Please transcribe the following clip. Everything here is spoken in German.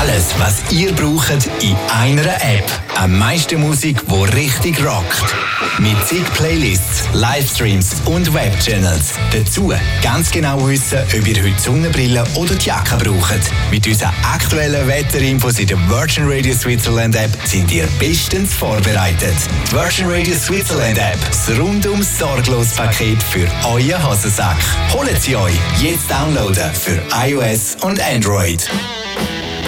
Alles, was ihr braucht, in einer App. Am meisten Musik, die richtig rockt. Mit zig Playlists, Livestreams und Webchannels. Dazu ganz genau wissen, ob ihr heute Sonnenbrille oder die Jacke braucht. Mit unseren aktuellen Wetterinfos in der Virgin Radio Switzerland App sind ihr bestens vorbereitet. Die Virgin Radio Switzerland App, das rundum sorglos Paket für euren Hosensack. Holt sie euch jetzt downloaden für iOS und Android.